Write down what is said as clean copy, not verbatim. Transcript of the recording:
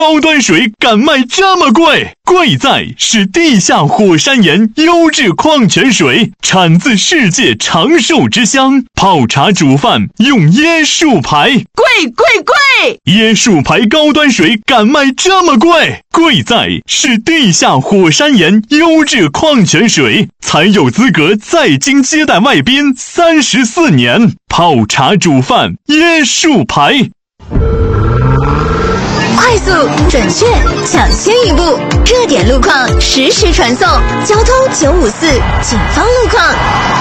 高端水敢卖这么贵？贵在是地下火山岩优质矿泉水，产自世界长寿之乡。泡茶煮饭用椰树牌， 贵贵贵！ 椰树牌高端水敢卖这么贵？贵在是地下火山岩优质矿泉水，才有资格在京接待外宾34年。泡茶煮饭椰树牌。 快速、准确、抢先一步，热点路况实时传送，交通954，警方路况。